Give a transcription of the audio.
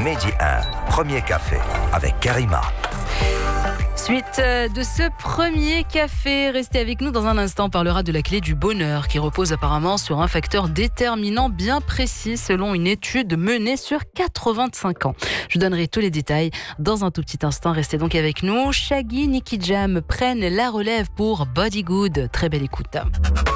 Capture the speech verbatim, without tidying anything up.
Midi un, premier café avec Karima. Suite de ce premier café, restez avec nous dans un instant. On parlera de la clé du bonheur qui repose apparemment sur un facteur déterminant bien précis selon une étude menée sur quatre-vingt-cinq ans. Je donnerai tous les détails dans un tout petit instant. Restez donc avec nous. Shaggy, Nicky Jam prennent la relève pour Body Good. Très belle écoute.